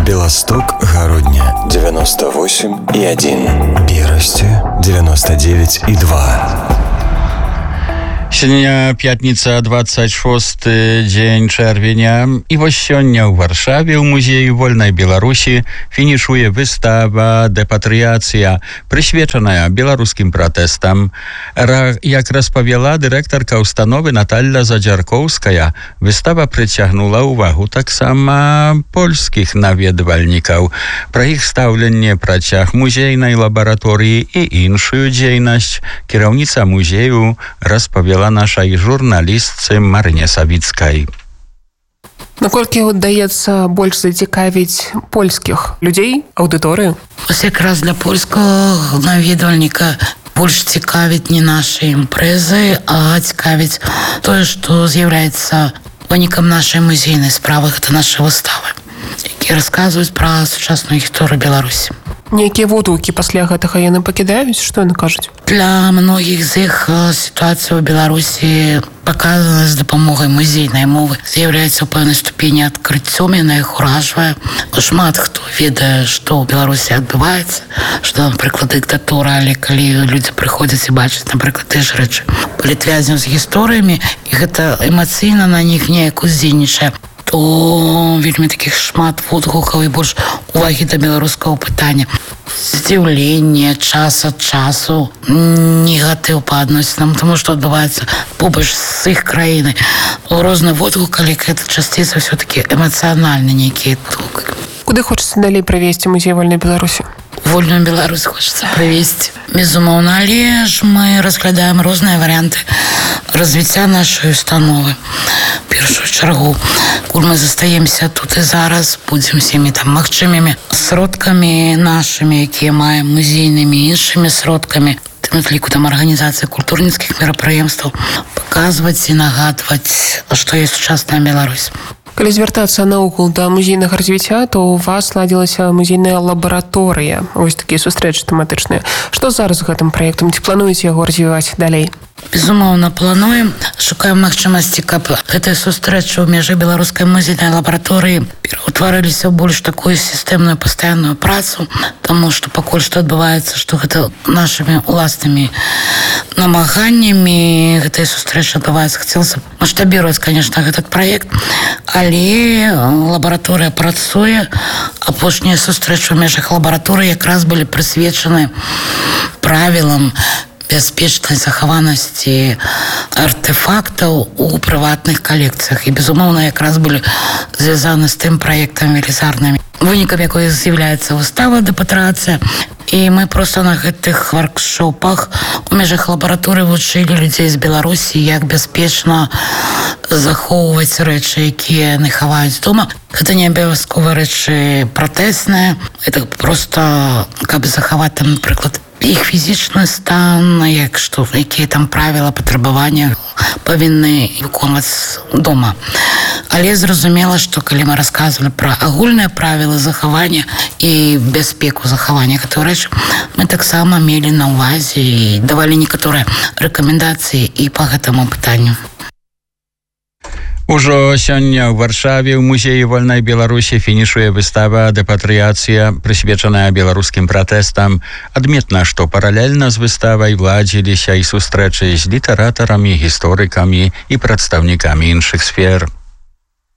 Белосток, Городня 98,1, Берасти 99,2. Сёння пятница, 26 дзень чэрвеня. І вось сёння ў Варшаве ў музеі Вольнай Беларусі фінішуе выстава «Дэпатрыяцыя», прысвечаная беларускім пратэстам. Як распавяла дырэктарка ўстановы Наталля Задзяркоўская, выстава прыцягнула ўвагу таксама польскіх наведвальнікаў. Пра іх стаўленне, працяг музейнай лабараторыі і іншую дзейнасць кіраўніца музею распавяла нашай журналістцы Марыне Савіцкай. Наколькі удаецца больш зацікавіць польскіх людзей, аўдыторыю? Ось якраз для польскага наведвальніка больш цікавіць не нашы імпрэзы, а цікавіць тое, што з'яўляецца вынікам нашай музейнай справы, гэта нашы выставы, якія расказваюць пра сучасную гісторыю Беларусі. Нейкія водгукі пасля гэтага яны пакідаюць? Што яны кажуць? Для многіх з іх сітуацыя ў Беларусі паказана з дапамогай музейнай мовы. З'яўляецца ў пэўнай ступені адкрыццём, яна іх уражвае. Шмат хто ведае, што ў Беларусі адбываецца, што, напрыклад, дыктатура, але калі людзі прыходзяць і бачаць, напрыклад, тыя ж рэчы палітвязняў з гісторыямі, і гэта эмацыйна на них неяк уздзейнічае, то вельмі такіх шмат водгукаў і больш увагі да беларускага пытання. Здзіўленне, час ад часу, негатыў па адносінам, таму што адбываецца побач з іх краінай. Розны водгук, але гэта часцей за ўсё-такі эмацыянальны нейкі адгук. Куды хочацца далей прывесці музей Вольнай Беларусі? Вольную Беларусь хочацца прывесці. Безумоўна, але ж мы разглядаем розныя варыянты развіцця нашай установы. Першую чаргу, куль мы застаемся тут і зараз, будзем всеми там магчымымі сродкамі нашымі, якія маем, музейнымі, іншымі сродкамі, тым ліку там арганізацыі культурніцкіх мерапрыемстваў, паказваць і нагадваць, што ёсць сучасная Беларусь. Калі звяртацца наогул да музейнага развіцця, то у вас ладзілася музейная лабараторыя, ось такія сустрэчы тэматычныя. Што зараз з гэтым праектам? Ці плануеце яго развіваць далей? Безумоўна, плануем. Шукаем магчымасці, каб гэтыя сустрэчы ў межах беларускай музейнай лабараторыі пераўтварыліся ў больш такую сістэмную пастаянную працу, таму што пакуль што адбываецца, што гэта нашымі уласнымі намаганнямі гэтыя сустрэчы адбываюцца. Хацелася маштабіраваць, конечно, этот праект, але лабараторыя працуе. Апошнія сустрэчы ў межах лабараторыі якраз былі прысвечаны правілам бяспечнай захаванасці артэфактаў у прыватных калекцыях. І, безумоўна, якраз былі звязаны з тым праектам велізарным, вынікам якой з'яўляецца выстава «Дэпатрыяцыя». І мы проста на гэтых воркшопах у межах лабараторыі вучылі людзей з Беларусі, як бяспечна захоўваць рэчы, якія яны хаваюць дома. Гэта не абавязкова рэчы пратэсныя, это проста, каб захаваць там, напрыклад, іх фізічны стан, якія там правіла, патрабавання павінны выконваць дома. Але зразумела, што калі мы расказвалі пра агульныя правілы захавання і бяспеку захавання гэтай рэчы, мы таксама мелі на ўвазе і давалі некаторыя рэкамендацыі і па гэтаму пытанню. Ужо сёння ў Варшаве ў музеі Вольнай Беларусі фінішуе выстава «Дэпатрыяцыя», прысвечаная беларускім пратэстам. Адметна, што паралельна з выставай ладзіліся і сустрэчы з літаратарамі, гісторыкамі і прадстаўнікамі іншых сфер.